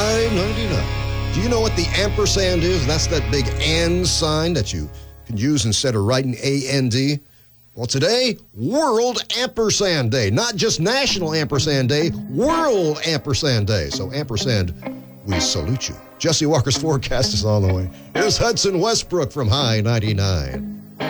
I-99. Do you know what the ampersand is? That's that big and sign that you can use instead of writing A-N-D. Well, today, World Ampersand Day. Not just National Ampersand Day, World Ampersand Day. So, ampersand, we salute you. Jesse Walker's forecast is on the way. Here's Hudson Westbrook from High 99.